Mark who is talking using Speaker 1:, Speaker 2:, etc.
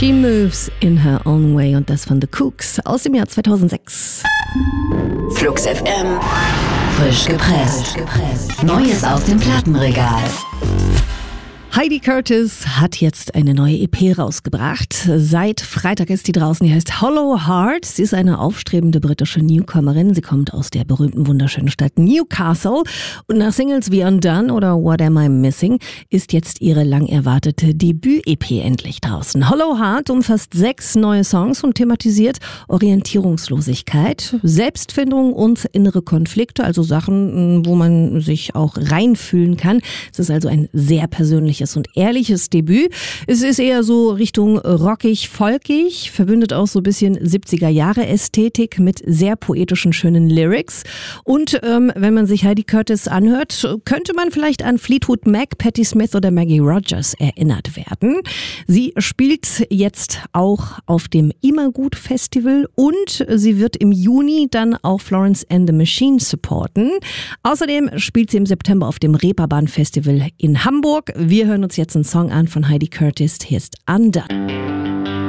Speaker 1: She Moves in Her Own Way und das von The Kooks aus dem Jahr 2006.
Speaker 2: Flux FM. Frisch gepresst. Neues aus dem Plattenregal.
Speaker 1: Heidi Curtis hat jetzt eine neue EP rausgebracht. Seit Freitag ist die draußen. Die heißt Hollow Heart. Sie ist eine aufstrebende britische Newcomerin. Sie kommt aus der berühmten, wunderschönen Stadt Newcastle. Und nach Singles wie Undone oder What Am I Missing ist jetzt ihre lang erwartete Debüt-EP endlich draußen. Hollow Heart umfasst 6 neue Songs und thematisiert Orientierungslosigkeit, Selbstfindung und innere Konflikte, also Sachen, wo man sich auch reinfühlen kann. Es ist also ein sehr persönliches und ehrliches Debüt. Es ist eher so Richtung rockig, folkig, verbindet auch so ein bisschen 70er-Jahre-Ästhetik mit sehr poetischen, schönen Lyrics. Und wenn man sich Heidi Curtis anhört, könnte man vielleicht an Fleetwood Mac, Patti Smith oder Maggie Rogers erinnert werden. Sie spielt jetzt auch auf dem Immergut Festival und sie wird im Juni dann auch Florence and the Machine supporten. Außerdem spielt sie im September auf dem Reeperbahn Festival in Hamburg. Wir hören uns jetzt einen Song an von Heidi Curtis. Hier ist Undone.